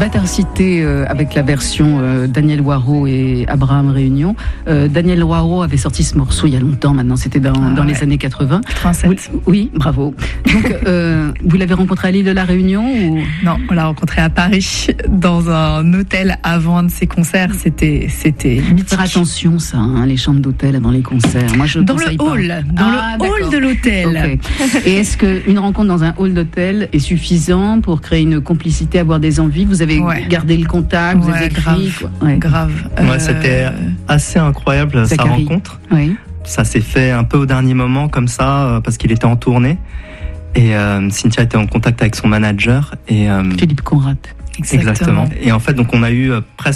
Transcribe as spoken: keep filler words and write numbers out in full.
Bâtard Cité euh, avec la version euh, Daniel Waro et Abraham Réunion. Euh, Daniel Waro avait sorti ce morceau il y a longtemps maintenant, c'était dans, ah, dans ouais. les années quatre-vingts. quatre-vingt-sept. Oui, oui, bravo. Donc, euh, vous l'avez rencontré à l'île de la Réunion ou... Non, on l'a rencontré à Paris, dans un hôtel avant un de ses concerts. C'était, c'était mythique. Faire attention, ça, hein, les chambres d'hôtel avant les concerts. Moi, je dans le hall, pas. dans ah, le hall de l'hôtel. Okay. Et est-ce qu'une rencontre dans un hall d'hôtel est suffisant pour créer une complicité, avoir des envies? Vous avez ouais. gardé le contact, vous ouais, avez écrit grave, quoi. Ouais. grave. Ouais, euh... c'était assez incroyable Zachary. Sa rencontre. Oui. Ça s'est fait un peu au dernier moment comme ça parce qu'il était en tournée et euh, Cynthia était en contact avec son manager et euh... Philippe Conrad. Exactement. Exactement. Et en fait, donc on a eu euh, presque